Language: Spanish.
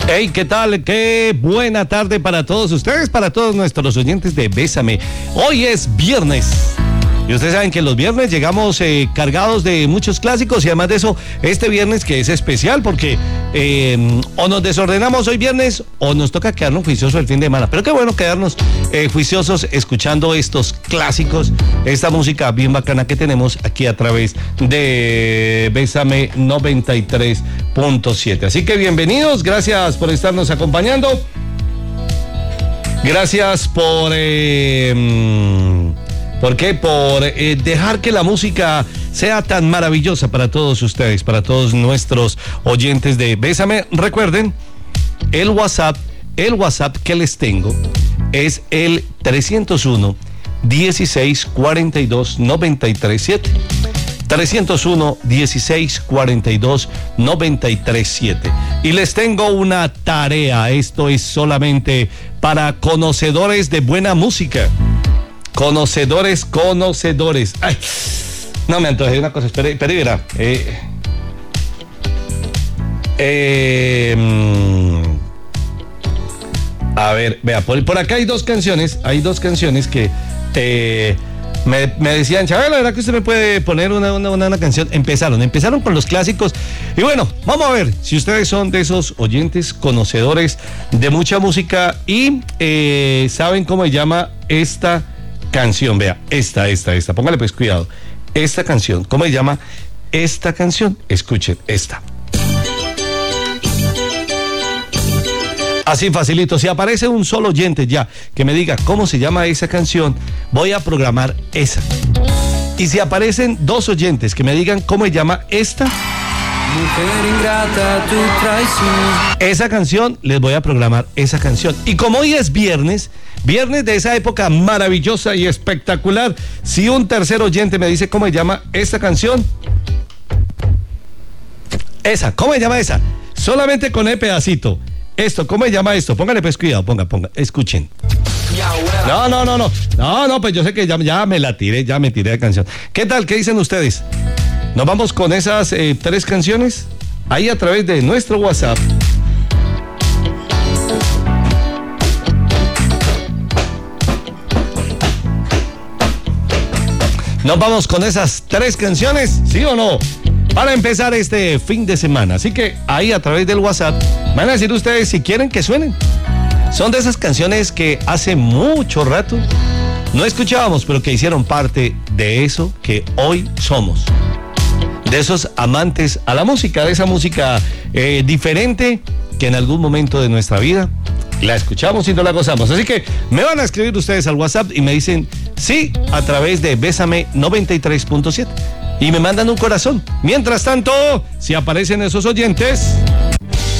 Hey, ¿qué tal? Qué buena tarde para todos ustedes, para todos nuestros oyentes de Bésame. Hoy es viernes. Y ustedes saben que los viernes llegamos cargados de muchos clásicos y además de eso, este viernes que es especial porque o nos desordenamos hoy viernes o nos toca quedarnos juiciosos el fin de semana. Pero qué bueno quedarnos juiciosos escuchando estos clásicos, esta música bien bacana que tenemos aquí a través de Bésame 93.7. Así que bienvenidos, gracias por estarnos acompañando. Gracias por... ¿Por qué? Por dejar que la música sea tan maravillosa para todos ustedes, para todos nuestros oyentes de Bésame. Recuerden, el WhatsApp que les tengo es el 301-1642-937. 301-1642-937. Y les tengo una tarea. Esto es solamente para conocedores de buena música. Conocedores. Ay, no me antojé una cosa, espere, verá. A ver, vea, por acá hay dos canciones que me decían, Chávez, la verdad que usted me puede poner una canción. Empezaron con los clásicos. Y bueno, vamos a ver si ustedes son de esos oyentes conocedores de mucha música y saben cómo se llama esta canción. Vea, esta, póngale pues cuidado. Esta canción, ¿cómo se llama esta canción? Escuchen esta. Así facilito, si aparece un solo oyente ya que me diga cómo se llama esa canción, voy a programar esa. Y si aparecen dos oyentes que me digan cómo se llama esta, mujer ingrata, tu traición, esa canción, les voy a programar esa canción. Y como hoy es viernes de esa época maravillosa y espectacular, si un tercer oyente me dice cómo se llama esta canción, ¿cómo se llama esa? Solamente con el pedacito. Esto, ¿cómo se llama esto? Póngale pues cuidado, ponga, escuchen. No, pues yo sé que ya me tiré de canción. ¿Qué tal? ¿Qué dicen ustedes? Nos vamos con esas tres canciones ahí a través de nuestro WhatsApp. Nos vamos con esas tres canciones, ¿sí o no? Para empezar este fin de semana. Así que ahí a través del WhatsApp van a decir ustedes si quieren que suenen. Son de esas canciones que hace mucho rato no escuchábamos, pero que hicieron parte de eso que hoy somos. De esos amantes a la música, de esa música diferente que en algún momento de nuestra vida la escuchamos y no la gozamos. Así que me van a escribir ustedes al WhatsApp y me dicen sí a través de Bésame 93.7. Y me mandan un corazón. Mientras tanto, si aparecen esos oyentes,